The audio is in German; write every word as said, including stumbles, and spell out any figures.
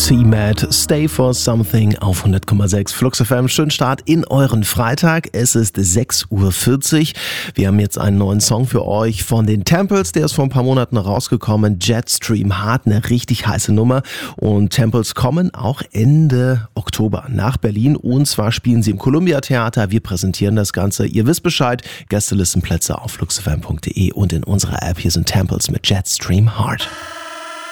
C-Mad, Stay for Something auf hundert Komma sechs Flux F M. Schönen Start in euren Freitag. Es ist sechs Uhr vierzig. Wir haben jetzt einen neuen Song für euch von den Temples. Der ist vor ein paar Monaten rausgekommen. Jetstream Heart, eine richtig heiße Nummer. Und Temples kommen auch Ende Oktober nach Berlin. Und zwar spielen sie im Columbia Theater. Wir präsentieren das Ganze. Ihr wisst Bescheid. Gästelistenplätze auf flux f m punkt d e und in unserer App. Hier sind Temples mit Jetstream Heart.